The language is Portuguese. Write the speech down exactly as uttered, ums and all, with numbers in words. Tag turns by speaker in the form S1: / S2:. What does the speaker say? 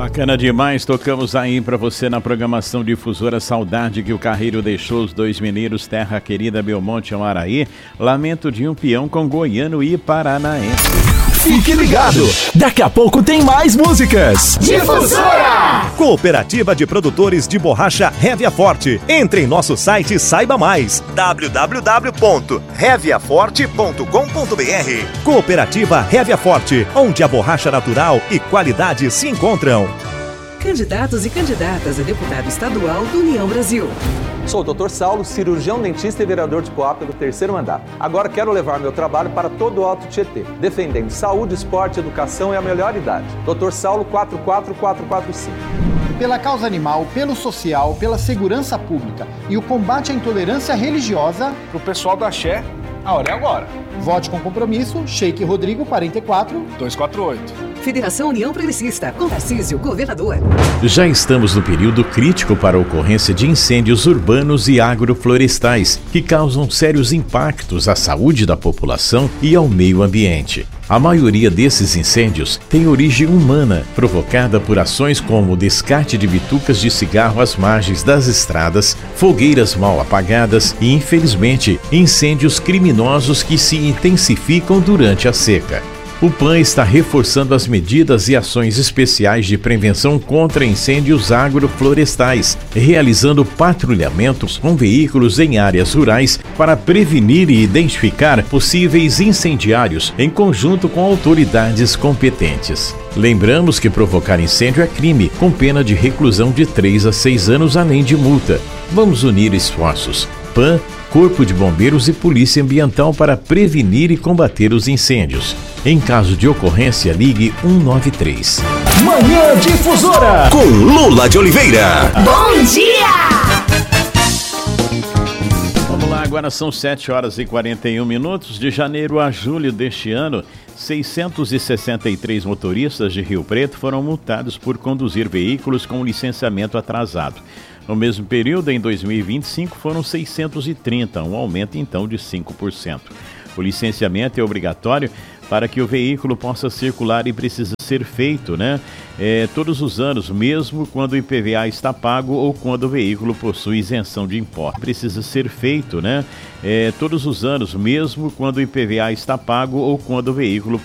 S1: Bacana demais, tocamos aí pra você na programação Difusora Saudade que o Carreiro deixou os dois mineiros, terra querida Belmonte Amaraí, lamento de um peão com goiano e paranaense.
S2: Fique ligado, daqui a pouco tem mais músicas.
S3: Difusora!
S2: Cooperativa de Produtores de Borracha Révia Forte. Entre em nosso site e saiba mais. w w w ponto révia forte ponto com ponto b r. Cooperativa Révia Forte, onde a borracha natural e qualidade se encontram.
S4: Candidatos e candidatas a deputado estadual do União Brasil.
S5: Sou o doutor Saulo, cirurgião dentista e vereador de Poá pelo terceiro mandato. Agora quero levar meu trabalho para todo o Alto Tietê, defendendo saúde, esporte, educação e a melhor idade. doutor Saulo quatro quatro quatro quatro cinco.
S6: Pela causa animal, pelo social, pela segurança pública e o combate à intolerância religiosa.
S7: Pro pessoal da Axé, a hora é agora.
S6: Vote com compromisso, Sheik Rodrigo quarenta e quatro,
S7: dois quatro oito.
S4: Federação União Progressista, com Tarcísio, governador.
S1: Já estamos no período crítico para a ocorrência de incêndios urbanos e agroflorestais, que causam sérios impactos à saúde da população e ao meio ambiente. A maioria desses incêndios tem origem humana, provocada por ações como o descarte de bitucas de cigarro às margens das estradas, fogueiras mal apagadas e, infelizmente, incêndios criminosos que se intensificam durante a seca. O P A N está reforçando as medidas e ações especiais de prevenção contra incêndios agroflorestais, realizando patrulhamentos com veículos em áreas rurais para prevenir e identificar possíveis incendiários em conjunto com autoridades competentes. Lembramos que provocar incêndio é crime, com pena de reclusão de três a seis anos, além de multa. Vamos unir esforços. P A N, Corpo de Bombeiros e Polícia Ambiental para prevenir e combater os incêndios. Em caso de ocorrência, ligue um nove três.
S2: Manhã Difusora com Lula de Oliveira.
S3: Bom dia!
S1: Vamos lá, agora são sete horas e quarenta e um minutos. De janeiro a julho deste ano, seiscentos e sessenta e três motoristas de Rio Preto foram multados por conduzir veículos com licenciamento atrasado. No mesmo período, em dois mil e vinte e cinco, foram seiscentos e trinta, um aumento então de cinco por cento. O licenciamento é obrigatório para que o veículo possa circular e precisa ser feito, né? É, todos os anos, mesmo quando o I P V A está pago ou quando o veículo possui isenção de imposto. Precisa ser feito, né? É, todos os anos, mesmo quando o I P V A está pago ou quando o veículo